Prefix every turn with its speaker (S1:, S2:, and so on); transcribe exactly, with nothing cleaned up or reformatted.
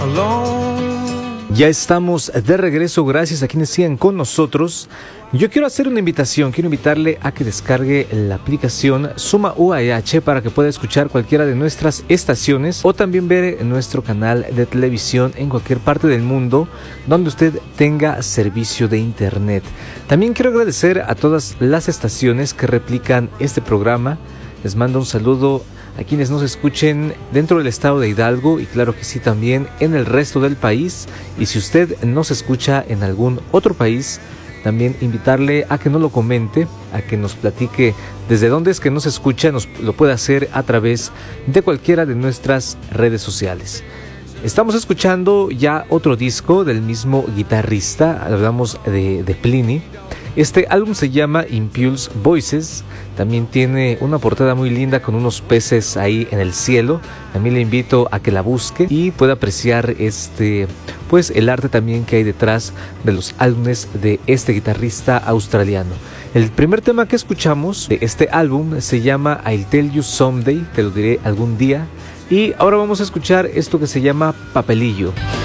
S1: Ya estamos de regreso, gracias a quienes siguen con nosotros. Yo quiero hacer una invitación, quiero invitarle a que descargue la aplicación Suma U A H para que pueda escuchar cualquiera de nuestras estaciones o también ver nuestro canal de televisión en cualquier parte del mundo donde usted tenga servicio de internet. También quiero agradecer a todas las estaciones que replican este programa. Les mando un saludo a quienes nos escuchen dentro del estado de Hidalgo y claro que sí también en el resto del país. Y si usted nos escucha en algún otro país, también invitarle a que nos lo comente, a que nos platique desde dónde es que nos escucha. Nos lo puede hacer a través de cualquiera de nuestras redes sociales. Estamos escuchando ya otro disco del mismo guitarrista, hablamos de, de Plini. Este álbum se llama Impulse Voices, también tiene una portada muy linda con unos peces ahí en el cielo. También le invito a que la busque y pueda apreciar este, pues el arte también que hay detrás de los álbumes de este guitarrista australiano. El primer tema que escuchamos de este álbum se llama I'll Tell You Someday, te lo diré algún día. Y ahora vamos a escuchar esto que se llama Papelillo.